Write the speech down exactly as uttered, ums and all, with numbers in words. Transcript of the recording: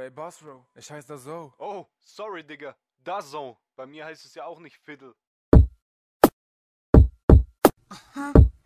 Ey, Bossro, ich heiße da so. Oh, sorry, Digga. DAZN. Bei mir heißt es ja auch nicht Fiddle. Aha.